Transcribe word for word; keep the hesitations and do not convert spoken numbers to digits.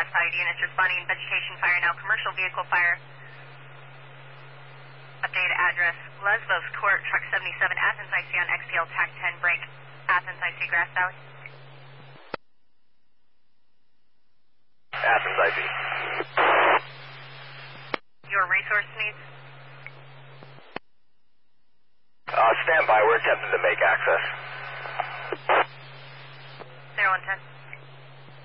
Westside units responding vegetation fire now, commercial vehicle fire. Update address, Lesbos Court, truck seventy-seven, Athens I C on X P L, TAC ten, break, Athens I C, Grass Valley. Athens I C. Your resource needs? Uh, stand by, we're attempting to make access. zero one ten.